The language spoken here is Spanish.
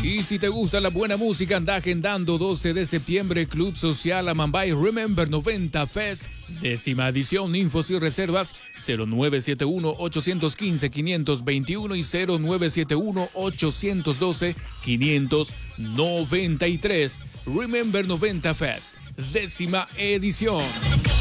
Y si te gusta la buena música, anda agendando 12 de septiembre Club Social Amambay Remember 90 Fest, 10ª edición. Infos y reservas 0971-815-521 y 0971-812-593. Remember 90 Fest, 10ª edición.